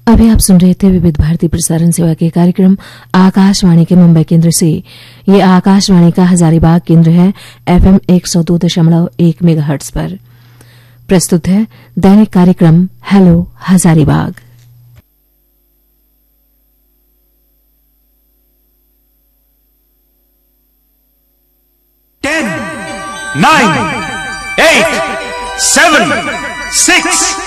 अभी आप सुन रहे थे विविध भारती प्रसारण सेवा के कार्यक्रम आकाशवाणी के मुंबई केंद्र से। ये आकाशवाणी का हजारीबाग केंद्र है, FM 102.1 मेगाहर्ट्ज पर। प्रस्तुत है दैनिक कार्यक्रम हेलो हजारीबाग। 10, 9, 8, 7, 6